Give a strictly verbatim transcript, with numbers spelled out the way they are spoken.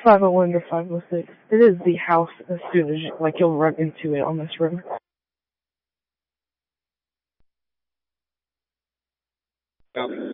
five oh one to five oh six. It is the house as soon as, you, like, you'll run into it on this road. Okay.